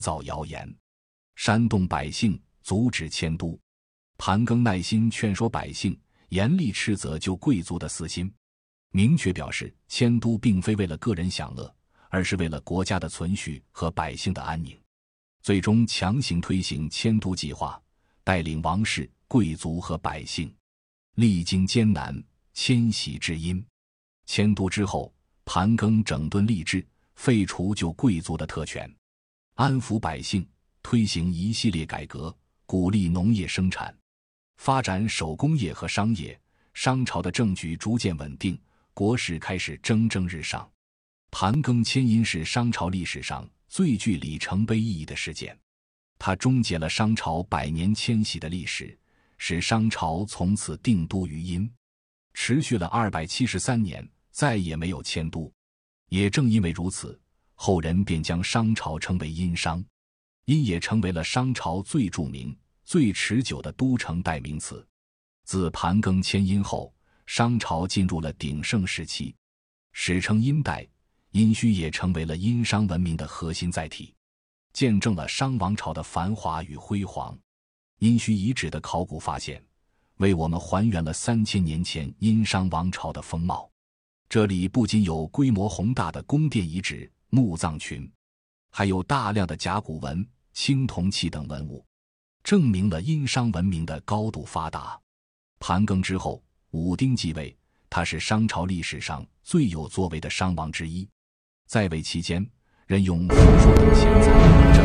造谣言，煽动百姓阻止迁都。盘庚耐心劝说百姓，严厉斥责旧贵族的私心，明确表示迁都并非为了个人享乐，而是为了国家的存续和百姓的安宁。最终强行推行迁都计划，带领王室、贵族和百姓历经艰难迁徙至殷。迁都之后，盘庚整顿吏治，废除旧贵族的特权，安抚百姓，推行一系列改革，鼓励农业生产，发展手工业和商业。商朝的政局逐渐稳定，国势开始蒸蒸日上。盘庚迁殷是商朝历史上最具里程碑意义的事件，它终结了商朝100年迁徙的历史，使商朝从此定都于殷，持续了273年，再也没有迁都。也正因为如此，后人便将商朝称为殷商，殷也成为了商朝最著名、最持久的都城代名词。自盘庚迁殷后，商朝进入了鼎盛时期，史称殷代。殷墟也成为了殷商文明的核心载体，见证了商王朝的繁华与辉煌。殷墟遗址的考古发现，为我们还原了3000年前殷商王朝的风貌。这里不仅有规模宏大的宫殿遗址、墓葬群，还有大量的甲骨文、青铜器等文物，证明了殷商文明的高度发达。盘庚之后，武丁继位，他是商朝历史上最有作为的商王之一。在位期间，任用富庶等贤才，